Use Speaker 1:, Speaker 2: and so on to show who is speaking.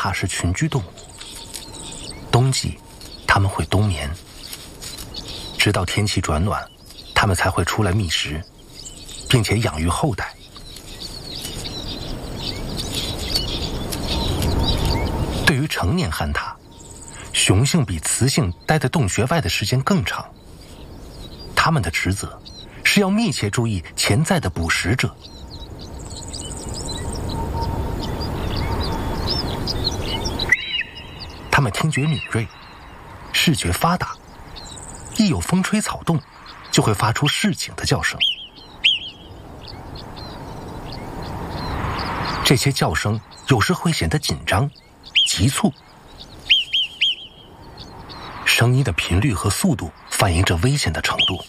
Speaker 1: 獭是群居动物，冬季它们会冬眠，直到天气转暖，它们才会出来觅食，并且养育后代。对于成年旱獭，雄性比雌性待在洞穴外的时间更长，它们的职责是要密切注意潜在的捕食者。它们听觉敏锐，视觉发达，一有风吹草动，就会发出示警的叫声。这些叫声有时会显得紧张、急促，声音的频率和速度反映着危险的程度。